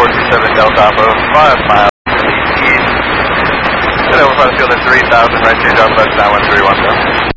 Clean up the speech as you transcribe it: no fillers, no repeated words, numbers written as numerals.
427 Delta Alpha, 5 miles to the east. Head over Field at 3000, right to your Delta, 9131.